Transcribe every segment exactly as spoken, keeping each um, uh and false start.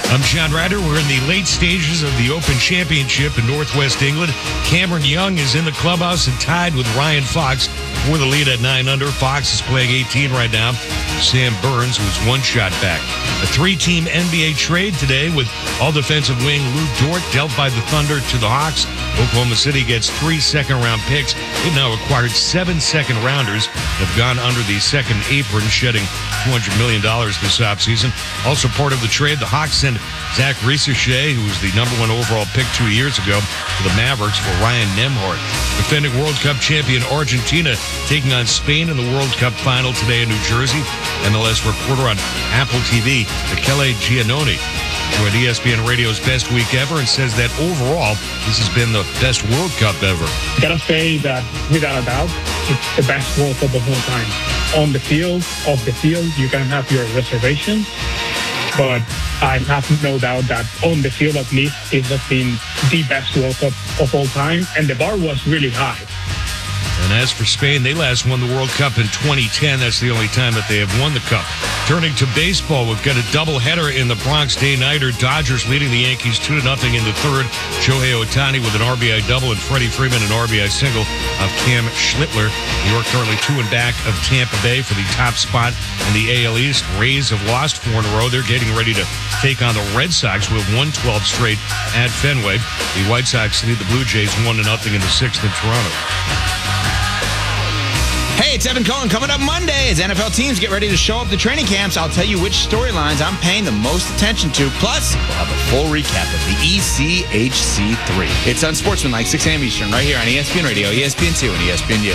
I'm John Ryder. We're in the late stages of the Open Championship in Northwest England. Cameron Young is in the clubhouse and tied with Ryan Fox for the lead at nine under. Fox is playing eighteen right now. Sam Burns was one shot back. A three-team N B A trade today with all defensive wing Lou Dort dealt by the Thunder to the Hawks. Oklahoma City gets three second-round picks. They've now acquired seven second-rounders and have gone under the second apron, shedding two hundred million dollars this offseason. Also part of the trade, the Hawks send Zach Risacher, who was the number one overall pick two years ago, to the Mavericks for Ryan Nembhard. Defending World Cup champion Argentina taking on Spain in the World Cup final today in New Jersey. M L S reporter on Apple T V, Michele Giannone, joined E S P N Radio's Best Week Ever and says that overall, this has been the best World Cup ever. Gotta say that, without a doubt, it's the best World Cup of all time. On the field, off the field, you can have your reservations, but I have no doubt that on the field, at least, it has been the best World Cup of all time, and the bar was really high. And as for Spain, they last won the World Cup in twenty ten. That's the only time that they have won the Cup. Turning to baseball, we've got a doubleheader in the Bronx day-nighter. Dodgers leading the Yankees two to nothing in the third. Shohei Ohtani with an R B I double and Freddie Freeman an R B I single of Cam Schlittler. New York currently two and back of Tampa Bay for the top spot in the A L East. Rays have lost four in a row. They're getting ready to take on the Red Sox, who have won twelve straight at Fenway. The White Sox lead the Blue Jays one to nothing in the sixth in Toronto. Hey, it's Evan Cohen. Coming up Monday as N F L teams get ready to show up to training camps, I'll tell you which storylines I'm paying the most attention to. Plus, we'll have a full recap of the E C H C three. It's Unsportsmanlike, six a.m. Eastern, right here on E S P N Radio, E S P N two, and E S P N U.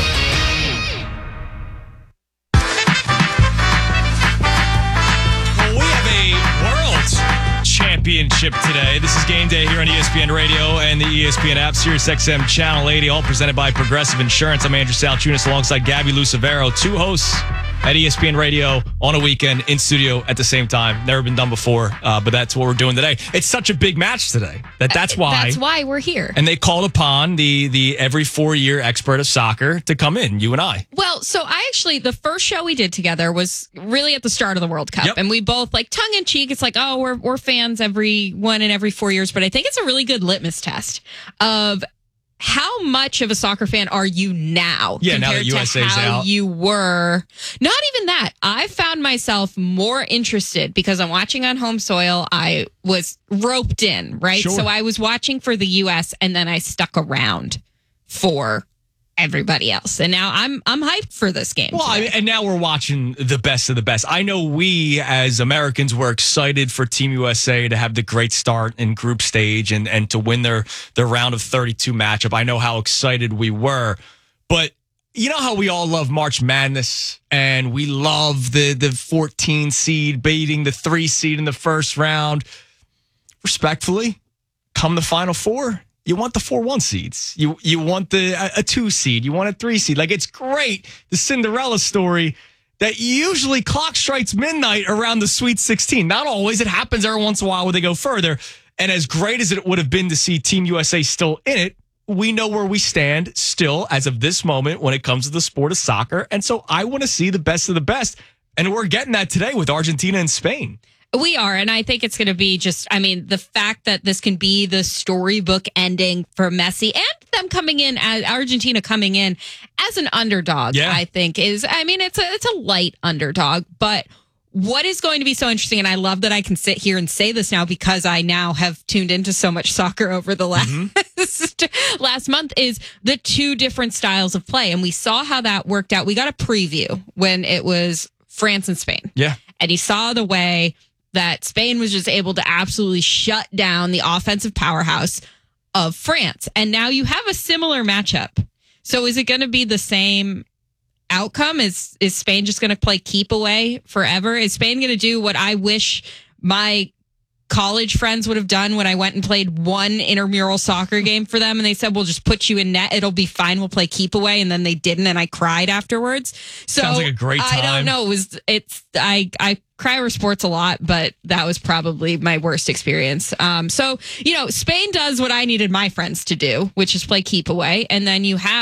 Championship today. This is game day here on E S P N Radio and the E S P N app, Sirius X M Channel eighty, all presented by Progressive Insurance. I'm Andrew Salchunas alongside Gabby Lucevero, two hosts at E S P N Radio on a weekend in studio at the same time. Never been done before, uh, but that's what we're doing today. It's such a big match today that that's why that's why we're here. And they called upon the the every four year expert of soccer to come in. You and I. Well, so I actually the first show we did together was really at the start of the World Cup, yep. and we both like tongue in cheek. It's like, oh, we're we're fans every one and every four years, but I think it's a really good litmus test of how much of a soccer fan are you now yeah, compared now that U S A's to how out. you were? Not even that. I found myself more interested because I'm watching on home soil. I was roped in, right? Sure. So I was watching for the U S and then I stuck around for everybody else. And now I'm I'm hyped for this game. Well, I mean, and now we're watching the best of the best. I know we as Americans were excited for Team U S A to have the great start in group stage and, and to win their, their round of thirty-two matchup. I know how excited we were. But you know how we all love March Madness and we love the, the fourteen seed beating the three seed in the first round. Respectfully, come the Final Four, you want the four one seeds. You you want the a, a two seed. You want a three seed. Like, it's great, the Cinderella story, that usually clock strikes midnight around the Sweet sixteen. Not always. It happens every once in a while where they go further. And as great as it would have been to see Team U S A still in it, we know where we stand still as of this moment when it comes to the sport of soccer. And so I want to see the best of the best. And we're getting that today with Argentina and Spain. We are, and I think it's going to be just, I mean, the fact that this can be the storybook ending for Messi and them coming in, as Argentina coming in as an underdog, yeah. I think is, I mean, it's a, it's a light underdog, but what is going to be so interesting, and I love that I can sit here and say this now because I now have tuned into so much soccer over the last, mm-hmm. last month, is the two different styles of play. And we saw how that worked out. We got a preview when it was France and Spain. Yeah. And he saw the way that Spain was just able to absolutely shut down the offensive powerhouse of France. And now you have a similar matchup. So is it going to be the same outcome? Is is Spain just going to play keep away forever? Is Spain going to do what I wish my college friends would have done when I went and played one intramural soccer game for them, and they said, we'll just put you in net, it'll be fine, we'll play keep away, and then they didn't, and I cried afterwards. So sounds like a great time. I don't know. It was it's I I cry over sports a lot, but that was probably my worst experience. Um, so, you know, Spain does what I needed my friends to do, which is play keep away, and then you have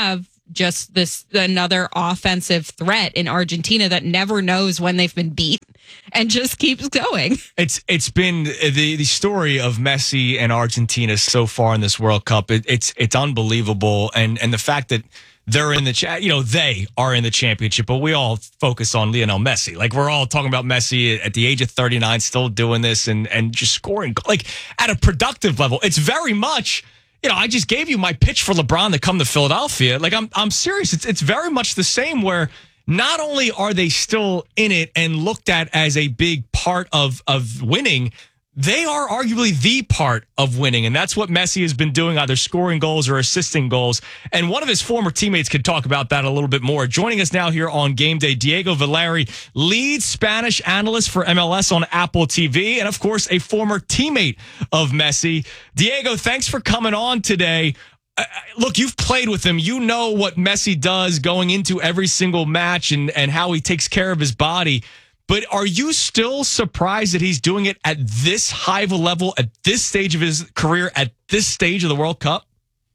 just this another offensive threat in Argentina that never knows when they've been beat and just keeps going. It's it's been the the story of Messi and Argentina so far in this World Cup. It, it's it's unbelievable, and and the fact that they're in the cha- you know they are in the championship, but we all focus on Lionel Messi. Like we're all talking about Messi at the age of thirty-nine, still doing this and and just scoring like at a productive level. It's very much. You know, I just gave you my pitch for LeBron to come to Philadelphia. Like, I'm I'm serious. It's it's very much the same where not only are they still in it and looked at as a big part of, of winning, they are arguably the part of winning. And that's what Messi has been doing, either scoring goals or assisting goals. And one of his former teammates could talk about that a little bit more. Joining us now here on Game Day, Diego Valeri, lead Spanish analyst for M L S on Apple T V, and of course, a former teammate of Messi. Diego, thanks for coming on today. Uh, look, you've played with him. You know what Messi does going into every single match and, and how he takes care of his body. But are you still surprised that he's doing it at this high of a level, at this stage of his career, at this stage of the World Cup?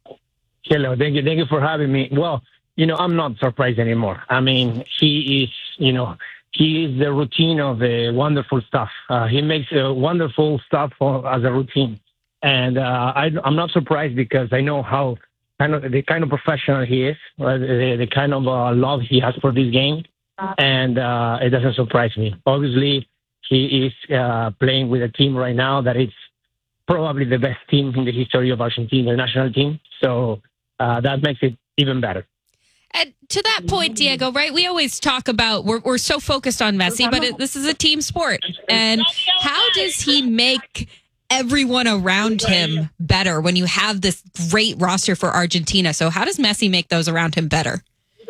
Hello, thank you. Thank you for having me. Well, you know, I'm not surprised anymore. I mean, he is, you know, he is the routine of the wonderful stuff. Uh, he makes uh, wonderful stuff for, as a routine. And uh, I, I'm not surprised because I know how kind of the kind of professional he is, uh, the, the kind of uh, love he has for this game. And uh, it doesn't surprise me. Obviously, he is uh, playing with a team right now that is probably the best team in the history of Argentina, the national team. So uh, that makes it even better. And to that point, Diego, right? We always talk about we're we're so focused on Messi, but it, this is a team sport. And how does he make everyone around him better when you have this great roster for Argentina? So how does Messi make those around him better?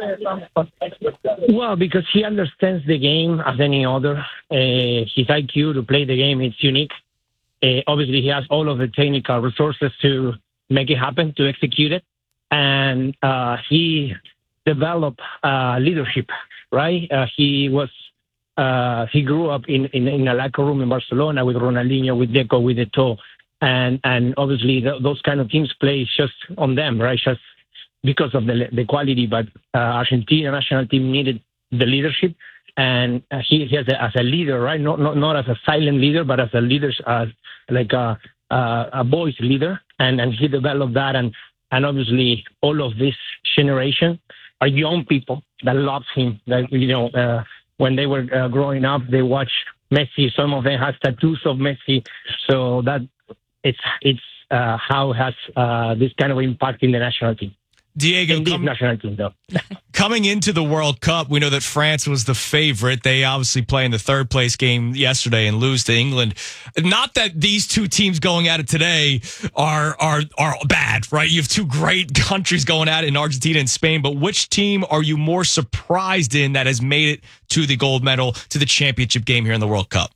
Well, because he understands the game as any other. Uh, his I Q to play the game is unique. Uh, obviously, he has all of the technical resources to make it happen, to execute it. And uh, he developed uh, leadership, right? Uh, he was uh, he grew up in, in, in a locker room in Barcelona with Ronaldinho, with Deco, with Eto'o. And, and obviously, th- those kind of teams play just on them, right? Just because of the the quality, but uh, Argentina national team needed the leadership, and uh, he, he has a, as a leader, right? Not, not not as a silent leader, but as a leader, as like a a, a voice leader, and and he developed that, and and obviously all of this generation are young people that love him. That you know, uh, when they were uh, growing up, they watched Messi. Some of them have tattoos of Messi, so that it's it's uh, how it has uh, this kind of impact in the national team. Diego, com- national team, though. Coming into the World Cup, we know that France was the favorite. They obviously play in the third place game yesterday and lose to England. Not that these two teams going at it today are are are bad, right? You have two great countries going at it in Argentina and Spain, but which team are you more surprised in that has made it to the gold medal, to the championship game here in the World Cup?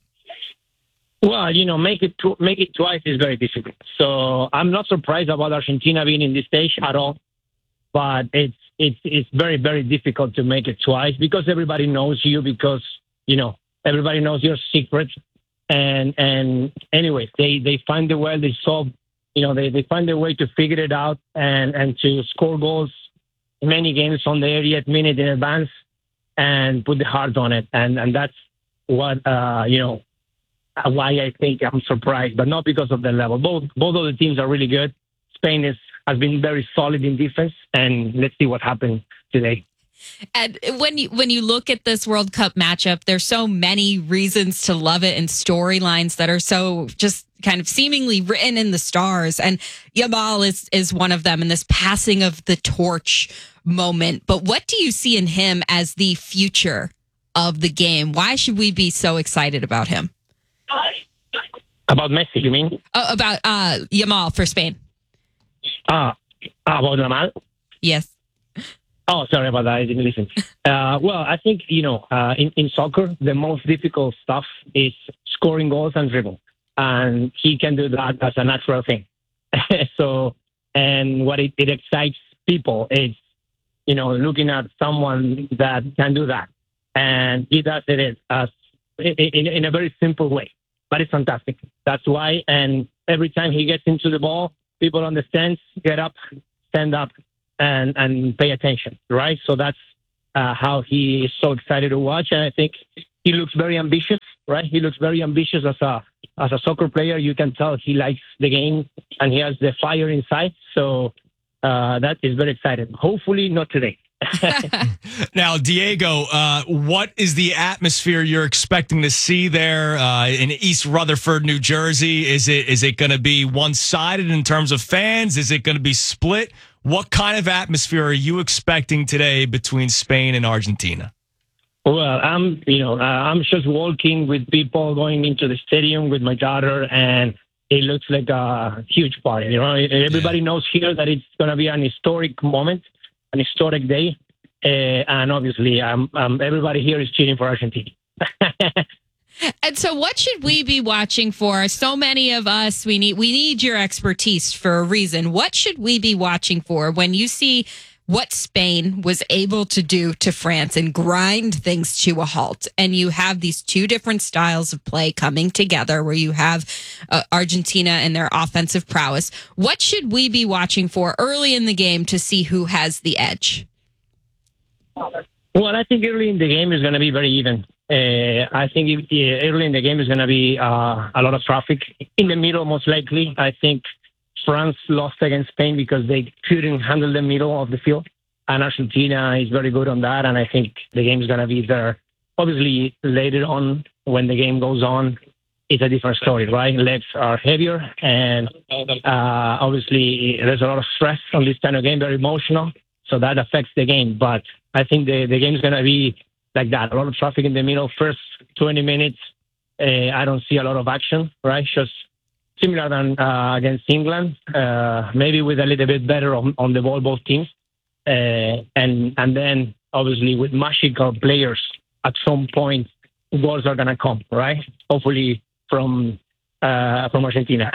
Well, you know, make it tw- make it twice is very difficult. So I'm not surprised about Argentina being in this stage at all. But it's it's it's very, very difficult to make it twice because everybody knows you, because, you know, everybody knows your secret. And and anyway, they, they find a way, they solve, you know, they, they find a way to figure it out and, and to score goals many games on the eightieth minute in advance and put the heart on it. And and that's what, uh, you know, why I think I'm surprised, but not because of the level. Both both of the teams are really good. Spain is has been very solid in defense, and let's see what happens today. And when you when you look at this World Cup matchup, there's so many reasons to love it and storylines that are so just kind of seemingly written in the stars. And Yamal is is one of them in this passing of the torch moment. But what do you see in him as the future of the game? Why should we be so excited about him? About Messi, you mean? Oh, about uh, Yamal for Spain. Ah, uh, about Yamal? Yes. Oh, sorry about that. I didn't listen. Uh, well, I think, you know, uh, in, in soccer, the most difficult stuff is scoring goals and dribble. And he can do that as a natural thing. So, and what it, it excites people is, you know, looking at someone that can do that. And he does it as in, in a very simple way. But it's fantastic. That's why. And every time he gets into the ball, people on the stands get up, stand up, and, and pay attention, right? So that's uh, how he is so excited to watch. And I think he looks very ambitious, right? He looks very ambitious as a as a soccer player. You can tell he likes the game and he has the fire inside. So uh, that is very exciting. Hopefully not today. Now, Diego, uh, what is the atmosphere you're expecting to see there uh, in East Rutherford, New Jersey? Is it is it going to be one-sided in terms of fans? Is it going to be split? What kind of atmosphere are you expecting today between Spain and Argentina? Well, I'm, you know, uh, I'm just walking with people going into the stadium with my daughter, and it looks like a huge party. You know, everybody yeah. knows here that it's going to be an historic moment, an historic day, uh, and obviously, um, um, everybody here is cheering for Argentina. And so, what should we be watching for? So many of us, we need we need your expertise for a reason. What should we be watching for when you see what Spain was able to do to France and grind things to a halt? And you have these two different styles of play coming together where you have uh, Argentina and their offensive prowess. What should we be watching for early in the game to see who has the edge? Well, I think early in the game is going to be very even. Uh, I think if, uh, early in the game is going to be uh, a lot of traffic. In the middle, most likely, I think France lost against Spain because they couldn't handle the middle of the field. And Argentina is very good on that. And I think the game is going to be there. Obviously, later on, when the game goes on, it's a different story, right? Legs are heavier. And uh, obviously, there's a lot of stress on this kind of game, very emotional. So that affects the game. But I think the, the game is going to be like that. A lot of traffic in the middle. First twenty minutes, uh, I don't see a lot of action, right? Just similar than uh, against England, uh, maybe with a little bit better on, on the ball, both teams. Uh, and and then, obviously, with magical players, at some point, goals are going to come, right? Hopefully from uh, from Argentina.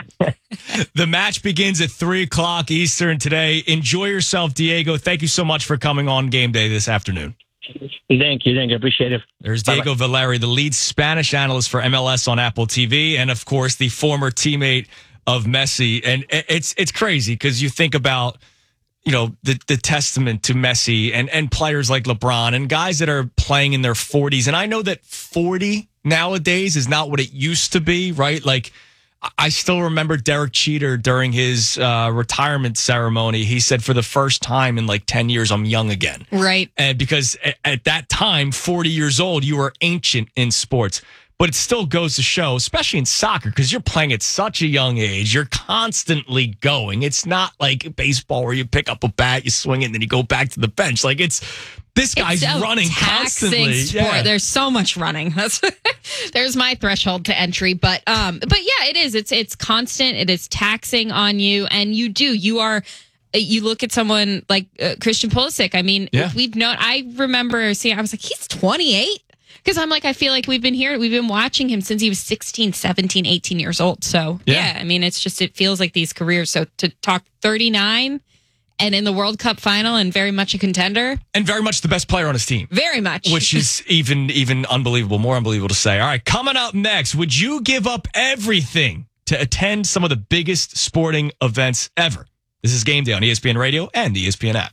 The match begins at three o'clock Eastern today. Enjoy yourself, Diego. Thank you so much for coming on Game Day this afternoon. Thank you. Thank you. Appreciate it. There's Diego Bye-bye. Valeri, the lead Spanish analyst for M L S on Apple T V, and of course the former teammate of Messi. And it's it's crazy because you think about, you know, the the testament to Messi and and players like LeBron and guys that are playing in their forties. And I know that forty nowadays is not what it used to be, right? Like, I still remember Derek Cheater during his uh, retirement ceremony. He said, for the first time in like ten years, I'm young again. Right. And because at, at that time, forty years old, you were ancient in sports. But it still goes to show, especially in soccer, because you're playing at such a young age. You're constantly going. It's not like baseball where you pick up a bat, you swing it, and then you go back to the bench. Like, it's this guy's it's running constantly. Sport. Yeah. There's so much running. That's there's my threshold to entry. But um, but yeah, it is. It's it's constant. It is taxing on you, and you do. You are. You look at someone like uh, Christian Pulisic. I mean, yeah. we've known. I remember seeing. I was like, he's twenty-eight. Because I'm like, I feel like we've been here, we've been watching him since he was sixteen, seventeen, eighteen years old. So, yeah. yeah, I mean, it's just, it feels like these careers. So to talk thirty-nine and in the World Cup final and very much a contender. And very much the best player on his team. Very much. Which is even, even unbelievable, more unbelievable to say. All right, coming up next, would you give up everything to attend some of the biggest sporting events ever? This is Game Day on E S P N Radio and the E S P N app.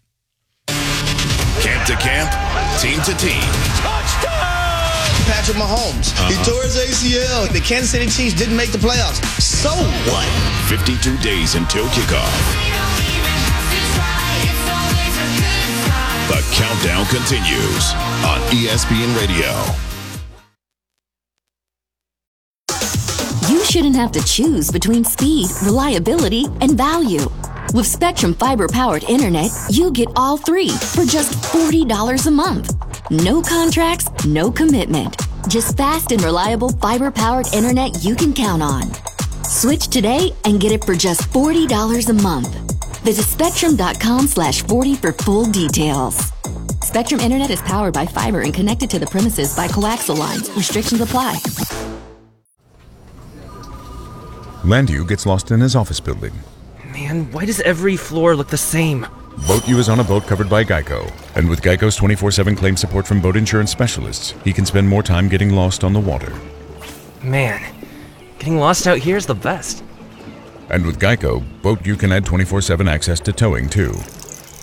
Camp to camp, team to team. Patrick Mahomes. Uh-huh. He tore his A C L. The Kansas City Chiefs didn't make the playoffs. So what? fifty-two days until kickoff. The countdown continues on E S P N Radio. You shouldn't have to choose between speed, reliability, and value. With Spectrum Fiber-powered internet, you get all three for just forty dollars a month. No contracts, no commitment. Just fast and reliable fiber-powered internet you can count on. Switch today and get it for just forty dollars a month. Visit spectrum.com slash 40 for full details. Spectrum Internet is powered by fiber and connected to the premises by coaxial lines. Restrictions apply. Landu gets lost in his office building. Man, why does every floor look the same? BoatU is on a boat covered by Geico. And with Geico's twenty-four seven claim support from boat insurance specialists, he can spend more time getting lost on the water. Man, getting lost out here is the best. And with Geico, BoatU can add twenty-four seven access to towing, too.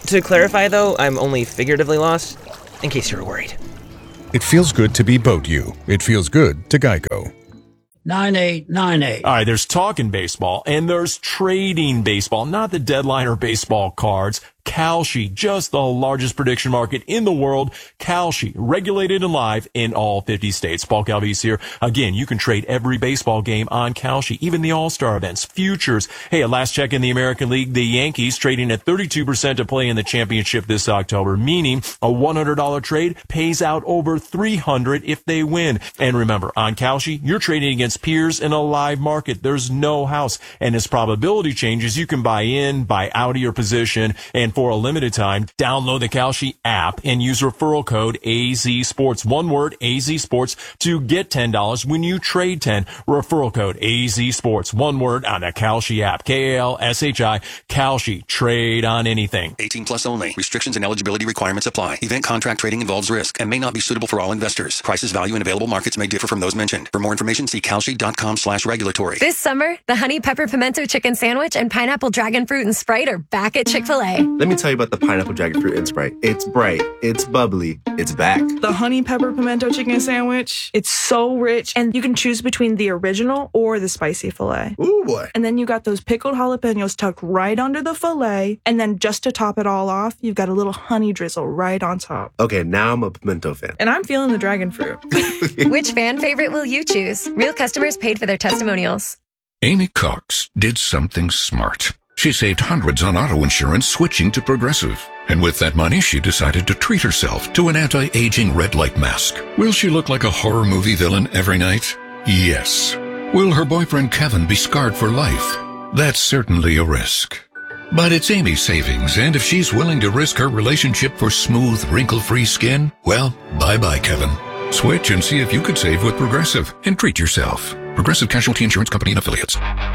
To clarify, though, I'm only figuratively lost, in case you were worried. It feels good to be Boat You. It feels good to Geico. nine eight nine eight. All right, there's talking baseball and there's trading baseball, not the deadline or baseball cards. Kalshi, just the largest prediction market in the world. Kalshi, regulated and live in all fifty states. Paul Calvise here. Again, you can trade every baseball game on Kalshi, even the All-Star events, futures. Hey, at last check in the American League, the Yankees trading at thirty-two percent to play in the championship this October, meaning a one hundred dollars trade pays out over three hundred dollars if they win. And remember, on Kalshi, you're trading against peers in a live market. There's no house. And as probability changes, you can buy in, buy out of your position, and for a limited time, download the Kalshi app and use referral code A Z Sports. One word, A Z Sports, to get ten dollars when you trade ten. Referral code A Z Sports. One word on the Kalshi app. K A L S H I. Kalshi. Trade on anything. eighteen plus only. Restrictions and eligibility requirements apply. Event contract trading involves risk and may not be suitable for all investors. Prices, value, and available markets may differ from those mentioned. For more information, see kalshi.com slash regulatory. This summer, the Honey Pepper Pimento Chicken Sandwich and Pineapple Dragon Fruit and Sprite are back at Chick-fil-A. Let me tell you about the Pineapple Dragon Fruit and Sprite. It's bright, it's bubbly, it's back. The Honey Pepper Pimento Chicken Sandwich, it's so rich, and you can choose between the original or the spicy filet. Ooh, boy. And then you got those pickled jalapenos tucked right under the filet, and then just to top it all off, you've got a little honey drizzle right on top. Okay, now I'm a pimento fan. And I'm feeling the dragon fruit. Which fan favorite will you choose? Real customers paid for their testimonials. Amy Cox did something smart. She saved hundreds on auto insurance switching to Progressive. And with that money, she decided to treat herself to an anti-aging red light mask. Will she look like a horror movie villain every night? Yes. Will her boyfriend Kevin be scarred for life? That's certainly a risk. But it's Amy's savings, and if she's willing to risk her relationship for smooth, wrinkle-free skin, well, bye-bye, Kevin. Switch and see if you could save with Progressive and treat yourself. Progressive Casualty Insurance Company and Affiliates.